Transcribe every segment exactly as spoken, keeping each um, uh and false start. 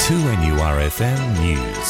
two N U R F M News.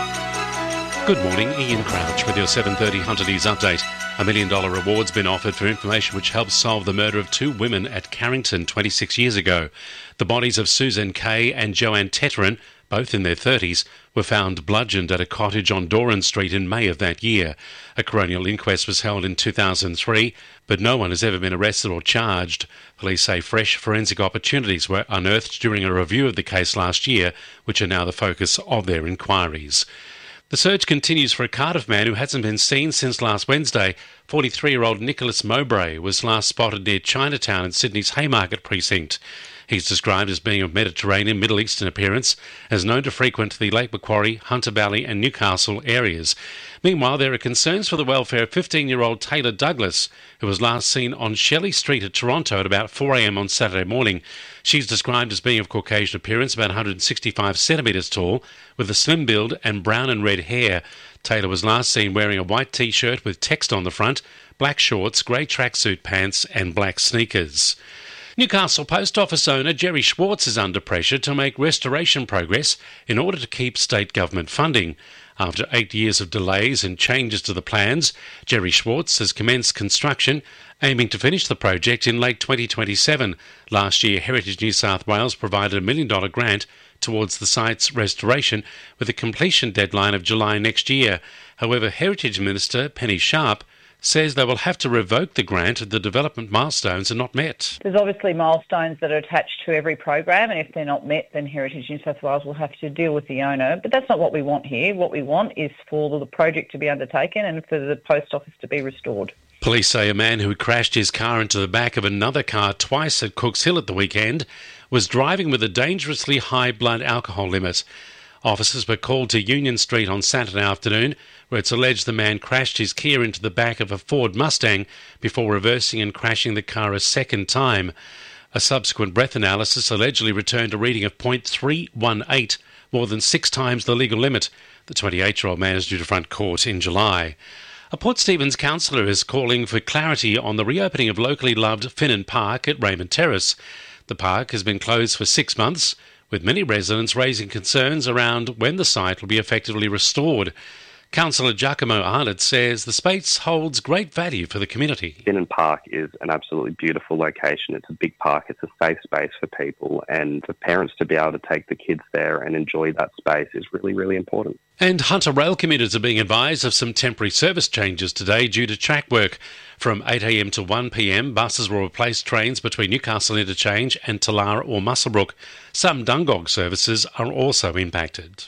Good morning, Ian Crouch with your seven thirty Hunter News update. A million dollar reward's been offered for information which helps solve the murder of two women at Carrington twenty-six years ago. The bodies of Susan Kay and Joanne Tetterin, both in their thirties, were found bludgeoned at a cottage on Doran Street in May of that year. A coronial inquest was held in two thousand three, but no one has ever been arrested or charged. Police say fresh forensic opportunities were unearthed during a review of the case last year, which are now the focus of their inquiries. The search continues for a Cardiff man who hasn't been seen since last Wednesday. forty-three-year-old Nicholas Mowbray was last spotted near Chinatown in Sydney's Haymarket precinct. He's described as being of Mediterranean, Middle Eastern appearance, as known to frequent the Lake Macquarie, Hunter Valley and Newcastle areas. Meanwhile, there are concerns for the welfare of fifteen-year-old Taylor Douglas, who was last seen on Shelley Street at Toronto at about four a m on Saturday morning. She's described as being of Caucasian appearance, about one hundred sixty-five centimetres tall, with a slim build and brown and red hair. Taylor was last seen wearing a white T-shirt with text on the front, black shorts, grey tracksuit pants and black sneakers. Newcastle Post Office owner Jerry Schwartz is under pressure to make restoration progress in order to keep state government funding. After eight years of delays and changes to the plans, Jerry Schwartz has commenced construction, aiming to finish the project in late twenty twenty-seven. Last year, Heritage New South Wales provided a million dollar grant towards the site's restoration with a completion deadline of July next year. However, Heritage Minister Penny Sharp says they will have to revoke the grant if the development milestones are not met. There's obviously milestones that are attached to every program, and if they're not met, then Heritage New South Wales will have to deal with the owner. But that's not what we want here. What we want is for the project to be undertaken and for the post office to be restored. Police say a man who crashed his car into the back of another car twice at Cooks Hill at the weekend was driving with a dangerously high blood alcohol limit. Officers were called to Union Street on Saturday afternoon, where it's alleged the man crashed his Kia into the back of a Ford Mustang before reversing and crashing the car a second time. A subsequent breath analysis allegedly returned a reading of point three one eight, more than six times the legal limit. The twenty-eight-year-old man is due to front court in July. A Port Stephens councillor is calling for clarity on the reopening of locally loved Finnan Park at Raymond Terrace. The park has been closed for six months, with many residents raising concerns around when the site will be effectively restored. Councillor Giacomo Arnott says the space holds great value for the community. Finnan Park is an absolutely beautiful location. It's a big park. It's a safe space for people, and for parents to be able to take the kids there and enjoy that space is really, really important. And Hunter rail commuters are being advised of some temporary service changes today due to track work. From eight a m to one p m, buses will replace trains between Newcastle Interchange and Talara or Muswellbrook. Some Dungog services are also impacted.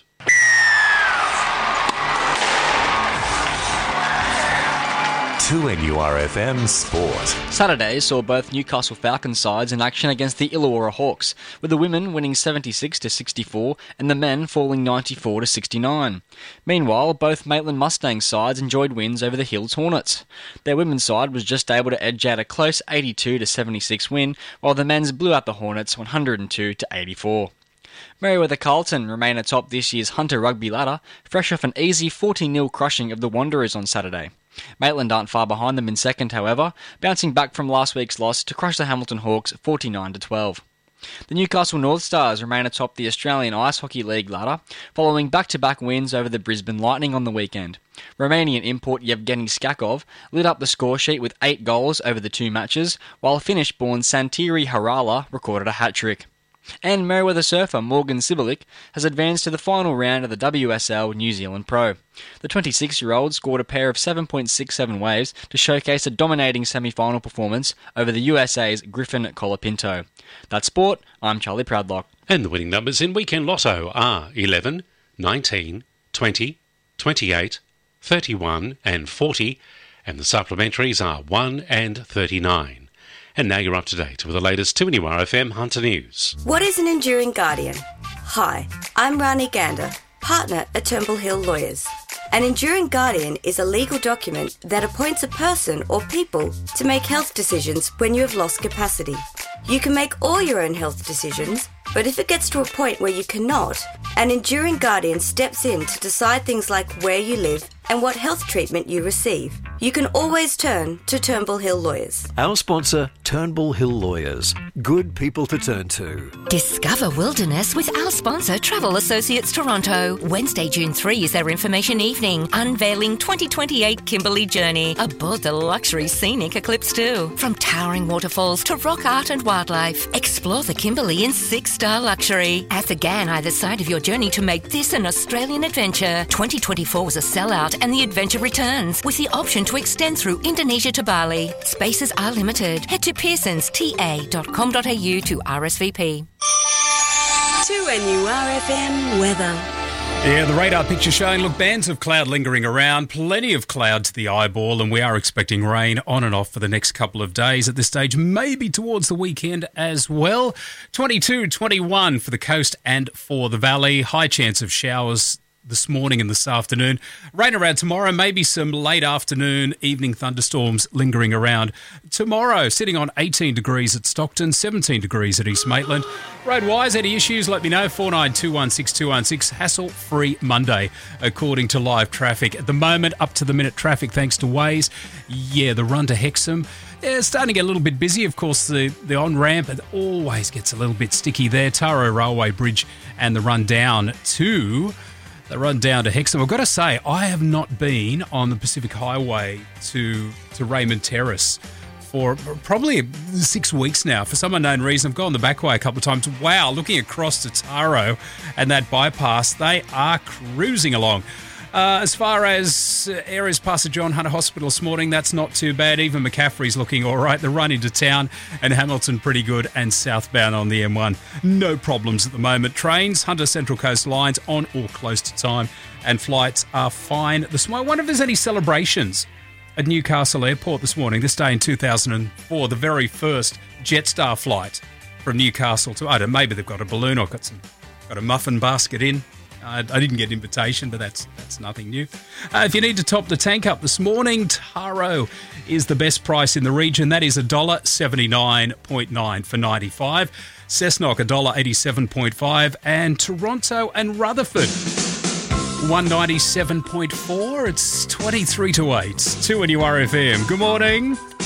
two N U R F M Sport. Saturday saw both Newcastle Falcons sides in action against the Illawarra Hawks, with the women winning seventy-six to sixty-four and the men falling ninety-four to sixty-nine. Meanwhile, both Maitland Mustang sides enjoyed wins over the Hills Hornets. Their women's side was just able to edge out a close eighty-two to seventy-six win, while the men's blew out the Hornets one hundred two to eighty-four. Merewether Carlton remain atop this year's Hunter Rugby ladder, fresh off an easy forty nil crushing of the Wanderers on Saturday. Maitland aren't far behind them in second, however, bouncing back from last week's loss to crush the Hamilton Hawks forty-nine to twelve. The Newcastle North Stars remain atop the Australian Ice Hockey League ladder, following back-to-back wins over the Brisbane Lightning on the weekend. Romanian import Yevgeny Skakov lit up the score sheet with eight goals over the two matches, while Finnish-born Santeri Harala recorded a hat-trick. And Merewether surfer Morgan Sibulik has advanced to the final round of the W S L New Zealand Pro. The twenty-six-year-old scored a pair of seven point six seven waves to showcase a dominating semi-final performance over the U S A's Griffin Colapinto. That's sport. I'm Charlie Proudlock. And the winning numbers in Weekend Lotto are eleven, nineteen, twenty, twenty-eight, thirty-one and forty, and the supplementaries are one and thirty-nine. And now you're up to date with the latest two N U R F M Hunter News. What is an Enduring Guardian? Hi, I'm Rani Gander, partner at Turnbull Hill Lawyers. An Enduring Guardian is a legal document that appoints a person or people to make health decisions when you have lost capacity. You can make all your own health decisions, but if it gets to a point where you cannot, an Enduring Guardian steps in to decide things like where you live and what health treatment you receive. you can always turn to Turnbull Hill Lawyers. Our sponsor, Turnbull Hill Lawyers. Good people to turn to. Discover wilderness with our sponsor, Travel Associates Toronto. Wednesday, June third is their information evening, unveiling twenty twenty-eight Kimberley Journey aboard the luxury scenic Eclipse two. From towering waterfalls to rock art and wildlife, explore the Kimberley in six-star luxury. At the Gan either side of your journey to make this an Australian adventure. twenty twenty-four was a sellout and the adventure returns with the option to extend through Indonesia to Bali. Spaces are limited. Head to pearsons t a dot com dot a u to R S V P. two N U R F M weather. Yeah, the radar picture showing, look, bands of cloud lingering around, plenty of cloud to the eyeball, and we are expecting rain on and off for the next couple of days at this stage, maybe towards the weekend as well. twenty-two, twenty-one for the coast and for the valley. High chance of showers this morning and this afternoon. Rain around tomorrow, maybe some late afternoon, evening thunderstorms lingering around. Tomorrow, sitting on eighteen degrees at Stockton, seventeen degrees at East Maitland. Road-wise, any issues, let me know. four nine two one six two one six. Hassle-free Monday, according to live traffic. At the moment, up-to-the-minute traffic thanks to Waze. Yeah, the run to Hexham. Yeah, it's starting to get a little bit busy. Of course, the, the on-ramp it always gets a little bit sticky there. Taro Railway Bridge and the run down to... The run down to Hexham. I've got to say, I have not been on the Pacific Highway to to Raymond Terrace for probably six weeks now. For some unknown reason, I've gone the back way a couple of times. Wow, looking across to Taro and that bypass, they are cruising along. Uh, as far as uh, areas past the John Hunter Hospital this morning, that's not too bad. Even McCaffrey's looking all right. The run into town and Hamilton pretty good, and southbound on the M one. No problems at the moment. Trains, Hunter Central Coast lines on or close to time, and flights are fine this morning. I wonder if there's any celebrations at Newcastle Airport this morning. This day in two thousand four, the very first Jetstar flight from Newcastle to, I don't know, maybe they've got a balloon or got some, got a muffin basket in. Uh, I didn't get an invitation, but that's that's nothing new. Uh, if you need to top the tank up this morning, Taro is the best price in the region. That is one dollar seventy-nine point nine for ninety-five. Cessnock, one dollar eighty-seven point five. And Toronto and Rutherford, one ninety-seven point four. It's twenty-three to eight. two N U R F M. Good morning.